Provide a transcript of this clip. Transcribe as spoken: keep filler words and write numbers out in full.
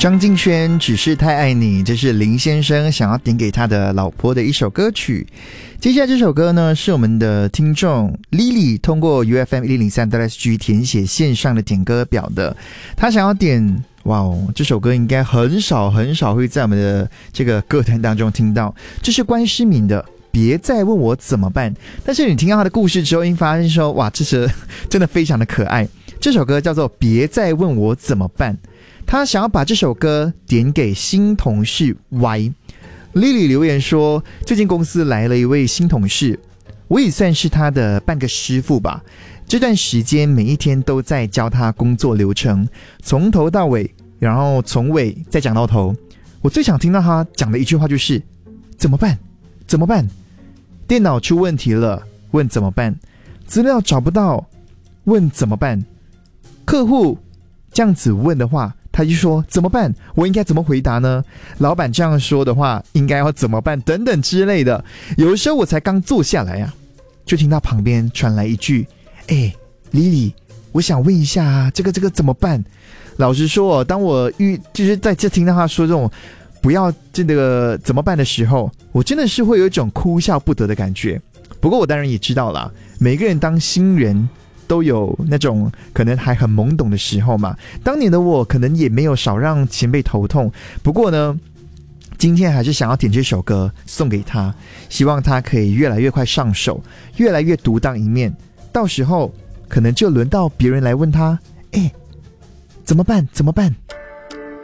张敬轩只是太爱你，这是林先生想要点给他的老婆的一首歌曲。接下来这首歌呢，是我们的听众 Lily 通过 U F M 一零零三 S G 填写线上的点歌表的，他想要点，哇哦，这首歌应该很少很少会在我们的这个歌单当中听到，这是关诗敏的别再问我怎么办。但是你听到他的故事之后，你发现说，哇，这是真的非常的可爱。这首歌叫做别再问我怎么办，他想要把这首歌点给新同事 Y。 Lily 留言说，最近公司来了一位新同事，我也算是他的半个师傅吧，这段时间每一天都在教他工作流程，从头到尾，然后从尾再讲到头。我最想听到他讲的一句话就是怎么办怎么办，电脑出问题了问怎么办，资料找不到问怎么办，客户这样子问的话，他就说怎么办，我应该怎么回答呢？老板这样说的话应该要怎么办等等之类的。有的时候我才刚坐下来啊，就听到旁边传来一句，哎 Lily 我想问一下啊，这个这个怎么办。老实说，当我遇就是在这听到他说这种不要这个怎么办的时候，我真的是会有一种哭笑不得的感觉。不过我当然也知道啦，每个人当新人都有那种可能还很懵懂的时候嘛，当年的我可能也没有少让前辈头痛。不过呢，今天还是想要点这首歌送给他，希望他可以越来越快上手，越来越独当一面，到时候可能就轮到别人来问他，哎，怎么办怎么办。